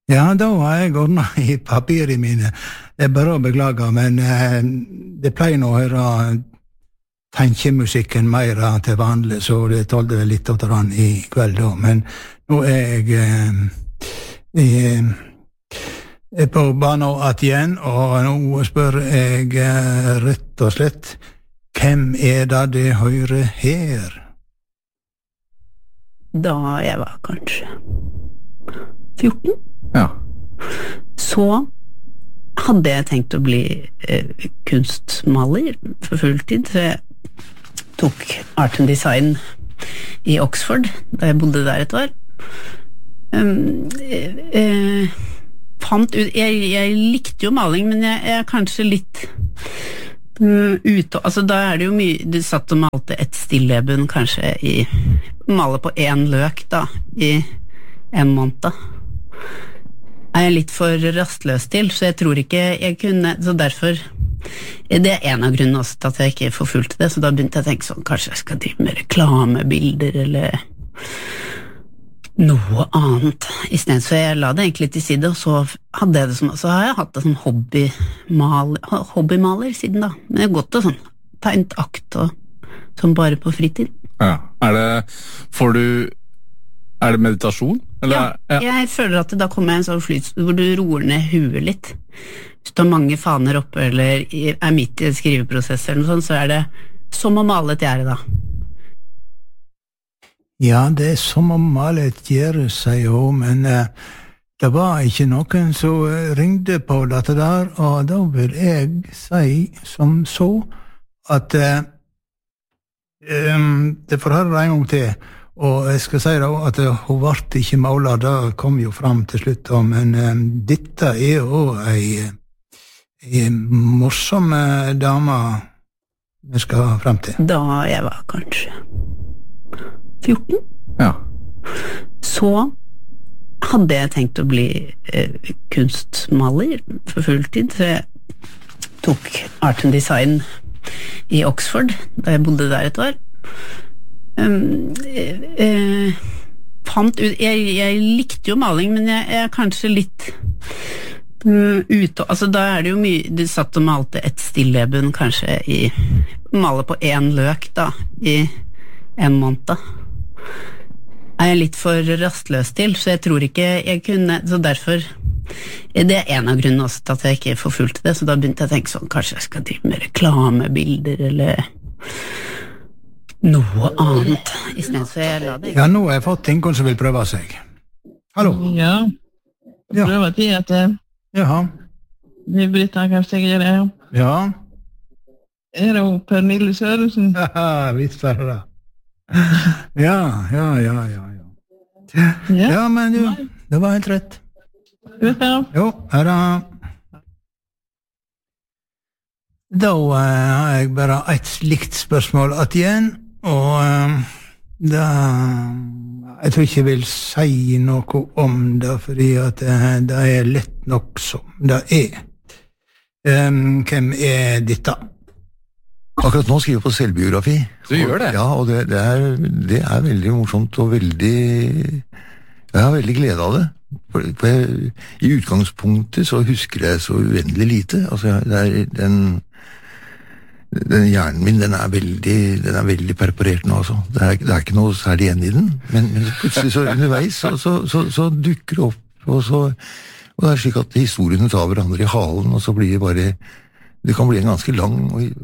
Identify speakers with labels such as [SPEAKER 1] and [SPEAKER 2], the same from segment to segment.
[SPEAKER 1] Ja, da har jeg ordnet i papirene mine. Det bare å beklage, men det pleier nå å høre tenkemusikken mer til vanlig, så det tålte vel litt å ta den i kveld da. Men nå er jeg på banen igjen, og nå spør jeg rett og slett, hvem er det hører her?
[SPEAKER 2] Da jeg var kanskje 14.
[SPEAKER 1] Ja.
[SPEAKER 2] Så hadde jeg tenkt å bli kunstmaler for fulltid, så jeg tok art and design i Oxford, da jeg bodde der et år. Jeg likte jo maling, men jeg er kanskje litt ute, altså da er det jo mye, du satt og malte et stilleben kanskje male på en løk da, i en måned. Er jeg litt for rastløs til, så jeg tror ikke jeg kunne, så derfor det er en av grunnene også til at jeg ikke forfulgte det, så da begynte jeg å tenke sånn, kanskje jeg skal drive med reklamebilder eller noe annet i stedet, så jeg la det egentlig til side, og så hadde jeg det så har jeg hatt det som hobbymaler siden da, men jeg har gått og sånn, tegnet akt og sånn bare på fritid.
[SPEAKER 3] Ja, er det meditasjon? Eller?
[SPEAKER 2] Ja, jeg føler at da kommer jeg en sånn flyt hvor du roer ned huet litt. Hvis du har mange faner oppe, eller er midt i en skriveprosess eller noe sånt, så er det som å male et gjerde da.
[SPEAKER 1] Ja, det er som å male et gjerde, sier hun, men det var ikke noen som ringde på dette der, og da vil jeg si som så, at det får høre en gang til. Og jeg skal si da at hun ble ikke maler, det kom jo fram til slutt, men dette er jo en morsom dame vi skal frem til.
[SPEAKER 2] Da jeg var kanskje 14.
[SPEAKER 3] Ja.
[SPEAKER 2] Så hadde jeg tenkt å bli kunstmaler for fulltid, så jeg tok art and design i Oxford, da jeg bodde der et år. Jeg likte jo maling, men jeg er kanskje litt ute, altså da er det jo mye, du satt og malte et stilleben kanskje male på en løk da, i en måned. Er jeg litt for rastløs til, så jeg tror ikke jeg kunne, så derfor det er en av grunnene også til at jeg ikke forfulgte det, så da begynte jeg å tenke sånn, kanskje jeg skal drive med reklamebilder eller noe annet i stedet, så jeg la det.
[SPEAKER 1] Ja, nå har jeg fått ingen som vil prøve seg. Hallo?
[SPEAKER 4] Ja, prøve tid etter.
[SPEAKER 1] Jaha.
[SPEAKER 4] Det Britta kanskje jeg gjør det, ja.
[SPEAKER 1] Ja.
[SPEAKER 4] Er det jo Pernille Sørensen?
[SPEAKER 1] Haha, visst er det. Ja. Ja, men du, det var helt rett. Jo, her da. Da har jeg bare et slikt spørsmål at igjen, og jeg tror ikke jeg vil si noe om det, fordi at det er lett nok som det er. Hvem er dette?
[SPEAKER 5] Akkurat nå skriver jeg på selvbiografi.
[SPEAKER 3] Du gjør det?
[SPEAKER 5] Ja, og det er veldig morsomt og veldig... Jeg har veldig glede av det. I utgangspunktet så husker jeg så uendelig lite. Altså, den hjernen min, den er veldig perforert nå, altså. Det er ikke noe særlig igjen i den, men plutselig så underveis så dukker det opp, og det er slik at historiene tar hverandre i halen, og så blir det bare, det kan bli en ganske lang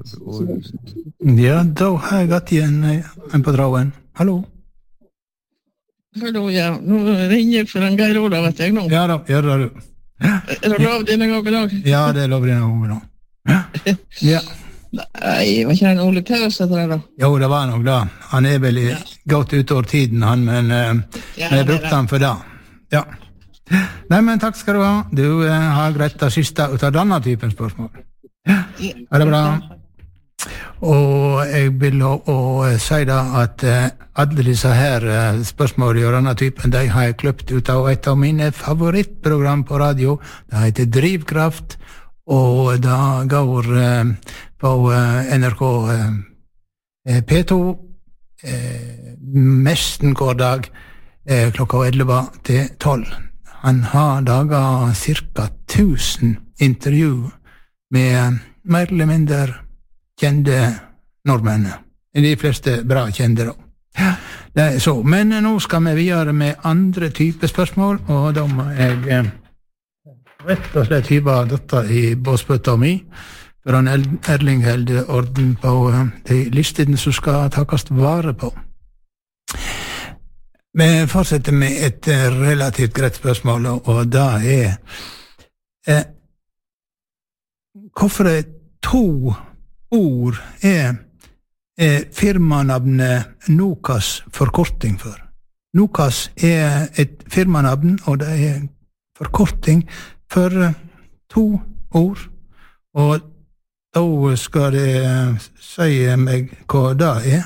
[SPEAKER 1] Ja, da har jeg gått igjen en på drauen. Hallo?
[SPEAKER 4] Hallo, ja. Nå ringer jeg for en Geir Ola, vet jeg nå.
[SPEAKER 1] Ja da, gjør det du.
[SPEAKER 4] Er det lov denne gang i dag?
[SPEAKER 1] Ja, det er lov denne gang i dag. Ja.
[SPEAKER 4] Nei, var ikke den Ole Tøs etter det da?
[SPEAKER 1] Jo, det var nok da. Han er vel godt utover tiden, han, men jeg brukte han for det. Ja. Nei, men takk skal du ha. Du har greit det siste ut av denne typen spørsmål. Ja, det bra. Og jeg vil si da at alle disse her spørsmål i denne typen, de har jeg kløpt ut av et av mine favorittprogram på radio. Det heter Drivkraft, og det går på NRK P2 nesten hver dag klokka 11 til 12. han har daget cirka 1000 intervju med mer eller mindre kjente nordmenn. De fleste bra kjente da. Ja, det så. Men nå skal vi videre med andre typer spørsmål, og da må jeg rett og slett hyve dette i båsbøtta mi, for han Erling helde orden på de listene som skal takast vare på. Vi fortsetter med et relativt greit spørsmål, og det hvorfor 2 ord firmanavnet Nokas forkorting for? Nokas et firmanavn, og det forkorting for 2 ord, og da skal det si meg hva det